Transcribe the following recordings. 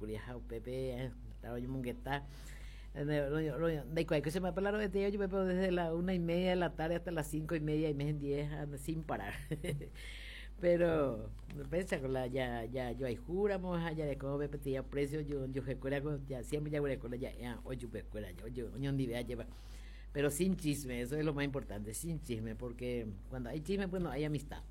Curiaja, Pepe, estaba yo mongueta. De cualquier se me apelaron de yo me puedo desde la 1:30 de la tarde hasta las 5:30 y mes en 10 sin parar. Pero pensa con la ya yo hay juramos allá de cómo me pedía precio yo recuerda ya siempre ya recuerda ya oye recuerda yo ni vea lleva pero sin chisme, eso es lo más importante, sin chisme, porque cuando hay chisme pues no hay amistad.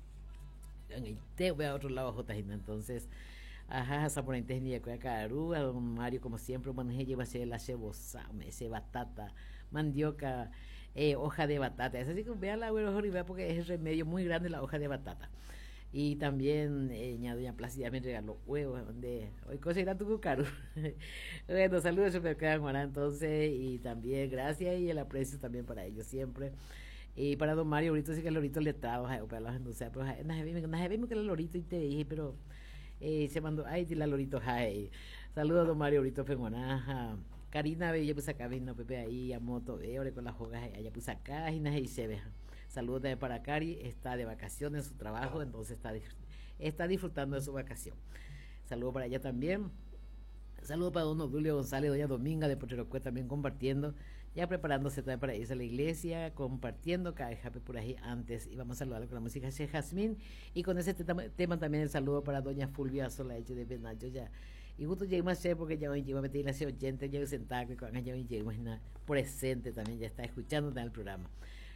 Te voy a otro lado Jotagina, entonces ajá, saponentes ni de Caru, a don Mario como siempre maneje lleva la cebosa, ese batata, mandioca, hoja de batata, es así que vea la vea porque es remedio muy grande la hoja de batata. Y también doña Plácida me regaló huevos donde hoy cocinar tu caro. Bueno, saludos Supermercado Guará entonces, y también gracias y el aprecio también para ellos siempre. Y para don Mario ahorita sí que el lorito le trabaja para los entonces, pero vimos que el lorito y te dije, pero se mandó ay la lorito jai. Saludos a don Mario ahorita Penguanaja. Karina Bella pues acá vino Pepe ahí a moto ahora con las jogas allá pues acá y se ve. Saludos también para Cari, está de vacaciones en su trabajo, entonces está disfrutando de su vacación. Saludos para ella también. Saludos para don Obdulio González, doña Dominga de Pocherocue también compartiendo, ya preparándose también para irse a la iglesia, compartiendo Jape por ahí antes, y vamos a saludarlo con la música de Jazmín, y con ese tema también el saludo para doña Fulvia Solaeche de Benayo ya. Y justo llegué a ser porque ya hoy llego a meter hace 80, ya sentada con ella hoy llego presente también, ya está escuchando el programa.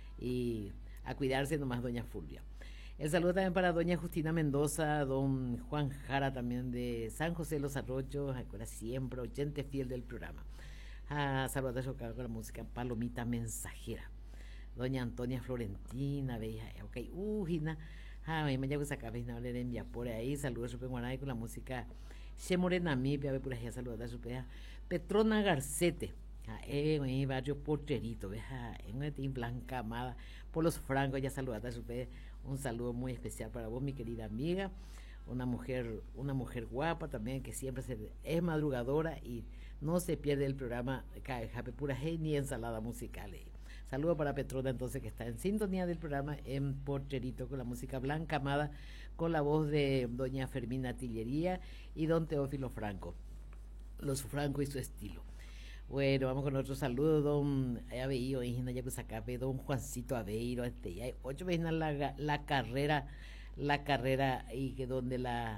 Y a cuidarse nomás doña Fulvia. El saludo también para doña Justina Mendoza, don Juan Jara también de San José de los Arroyos, ahora siempre oyente fiel del programa. Saludos a con la música Palomita Mensajera. Doña Antonia Florentina, veía, ok, Gina, me llamo Sacabina, le envía por ahí, saludos a Guanay con la música Che Morena Mi, a ver por ahí, saludos a su Petrona Garcete. En el barrio Porterito, en Blanca Amada, por los Francos, ya saludate a su un saludo muy especial para vos, mi querida amiga, una mujer guapa también, que siempre es madrugadora y no se pierde el programa Jape Pura Hey ni ensalada musical. Saludo para Petrona entonces, que está en sintonía del programa en Porterito con la música Blanca Amada, con la voz de doña Fermina Tillería y don Teófilo Franco, los Franco y su estilo. Bueno, vamos con otro saludo, don Aveiro, don Juancito Aveiro, ya hay 8 veces la carrera y que donde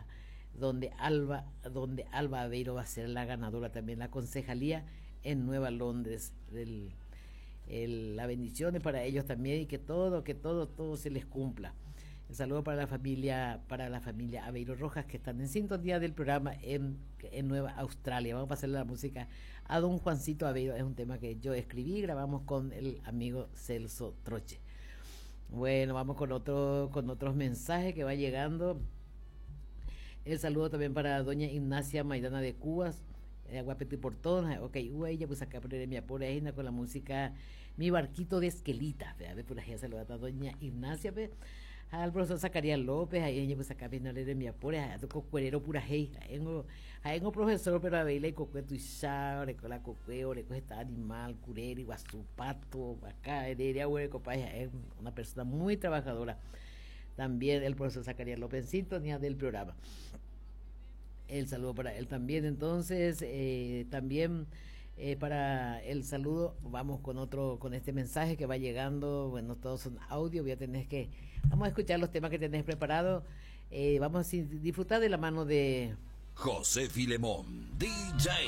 Alba Aveiro va a ser la ganadora también, la concejalía en Nueva Londres, la bendición es para ellos también y que todo se les cumpla. El saludo para la familia Aveiro Rojas, que están en sintonía del programa en Nueva Australia. Vamos a pasarle la música a don Juancito Aveiro. Es un tema que yo escribí y grabamos con el amigo Celso Troche. Bueno, vamos con otros mensajes que va llegando. El saludo también para doña Ignacia Maidana de Cubas, Guapete por todos. Ok, ella pues acá poner mi apura ahí con la música Mi Barquito de Esquelita. A ver, por ahí saludar a doña Ignacia, al profesor Zacarías López, ahí ella pues acá viene de mi apure, a tu cocuerero pura hey, ahí en profesor, pero a verle cocueto y sabe, con la cocueo, le coge esta animal, curero, guasupato, acá, de agua, copaya, es una persona muy trabajadora. También el profesor Zacarías López en sintonía del programa. El saludo para él también, entonces, también para el saludo, vamos con este mensaje que va llegando. Bueno, todos son audio, vamos a escuchar los temas que tenés preparados. Vamos a disfrutar de la mano de José Filemón, DJ.